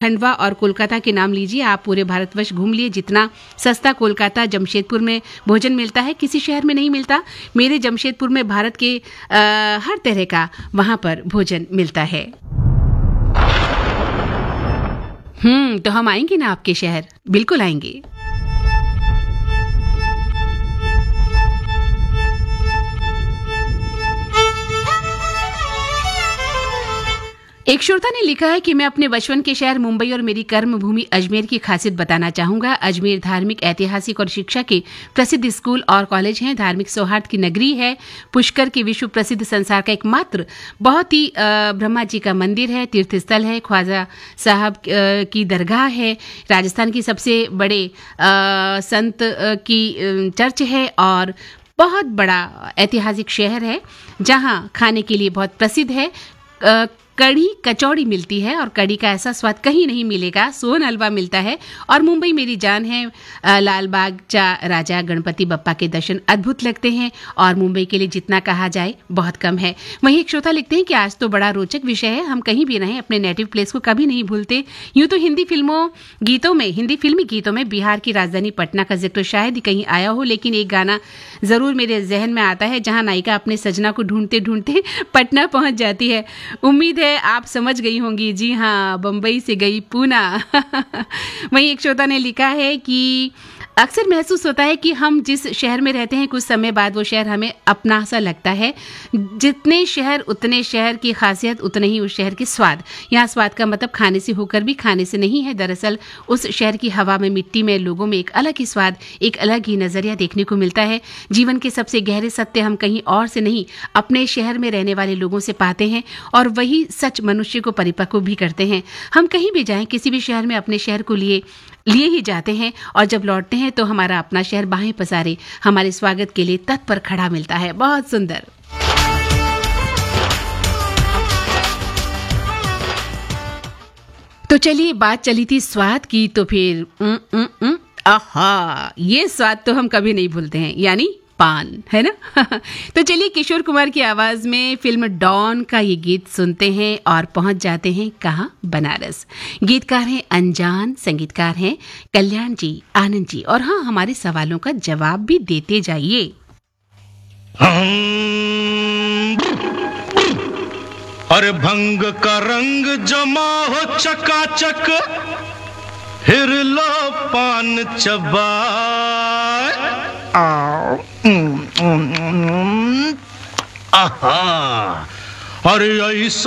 खंडवा और कोलकाता के नाम लीजिए, आप पूरे भारतवर्ष घूम लिए। जितना सस्ता कोलकाता जमशेदपुर में भोजन मिलता है, किसी शहर में नहीं मिलता। मेरे जमशेदपुर में भारत के हर तरह का वहां पर भोजन मिलता है। तो हम आएंगे ना आपके शहर, बिल्कुल आएंगे। एक श्रोता ने लिखा है कि मैं अपने बचपन के शहर मुंबई और मेरी कर्म भूमि अजमेर की खासियत बताना चाहूंगा। अजमेर धार्मिक, ऐतिहासिक और शिक्षा के प्रसिद्ध स्कूल और कॉलेज हैं। धार्मिक सौहार्द की नगरी है। पुष्कर की विश्व प्रसिद्ध संसार का एकमात्र बहुत ही ब्रह्मा जी का मंदिर है, तीर्थ स्थल है। ख्वाजा साहब की दरगाह है। राजस्थान की सबसे बड़े संत की चर्च है और बहुत बड़ा ऐतिहासिक शहर है, जहां खाने के लिए बहुत प्रसिद्ध है। कढ़ी कचौड़ी मिलती है और कढ़ी का ऐसा स्वाद कहीं नहीं मिलेगा। सोन हलवा मिलता है और मुंबई मेरी जान है। लाल बाग चा राजा गणपति बप्पा के दर्शन अद्भुत लगते हैं और मुंबई के लिए जितना कहा जाए बहुत कम है। वहीं एक श्रोता लिखते हैं कि आज तो बड़ा रोचक विषय है। हम कहीं भी रहें अपने नेटिव प्लेस को कभी नहीं भूलते। यूं तो हिंदी फिल्मी गीतों में बिहार की राजधानी पटना का जिक्र शायद ही कहीं आया हो, लेकिन एक गाना जरूर मेरे जहन में आता है, जहां नायिका अपने सजना को ढूंढते ढूंढते पटना पहुंच जाती है। उम्मीद है आप समझ गई होंगी। जी हाँ, बंबई से गई पूना। वहीं एक श्रोता ने लिखा है कि अक्सर महसूस होता है कि हम जिस शहर में रहते हैं, कुछ समय बाद वो शहर हमें अपना सा लगता है। जितने शहर उतने शहर की खासियत, उतने ही उस शहर के स्वाद। यहाँ स्वाद का मतलब खाने से होकर भी खाने से नहीं है। दरअसल उस शहर की हवा में, मिट्टी में, लोगों में एक अलग ही स्वाद, एक अलग ही नजरिया देखने को मिलता है। जीवन के सबसे गहरे सत्य हम कहीं और से नहीं, अपने शहर में रहने वाले लोगों से पाते हैं और वही सच मनुष्य को परिपक्व भी करते हैं। हम कहीं भी जाएं, किसी भी शहर में अपने शहर को लिए ही जाते हैं और जब लौटते हैं तो हमारा अपना शहर बाहें पसारे हमारे स्वागत के लिए तत्पर खड़ा मिलता है। बहुत सुंदर। तो चलिए, बात चली थी स्वाद की, तो फिर आहा, ये स्वाद तो हम कभी नहीं भूलते हैं, यानी पान, है ना। तो चलिए, किशोर कुमार की आवाज में फिल्म डॉन का ये गीत सुनते हैं और पहुंच जाते हैं कहाँ? बनारस। गीतकार हैं अनजान, संगीतकार हैं कल्याण जी, आनंद जी। और हाँ, हमारे सवालों का जवाब भी देते जाइए। अरे भंग का रंग जमा हो चकाचक, फिर लो पान चबाए। आहा, अरे ऐसा